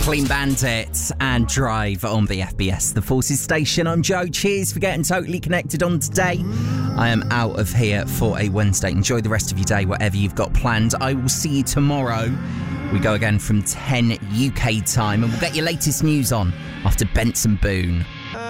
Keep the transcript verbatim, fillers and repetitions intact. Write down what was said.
Clean Bandit and Drive on the F B S, the Forces station. I'm Joe. Cheers for getting totally connected on today. I am out of here for a Wednesday. Enjoy the rest of your day, whatever you've got planned. I will see you tomorrow. We go again from ten U K time, and we'll get your latest news on after Benson Boone.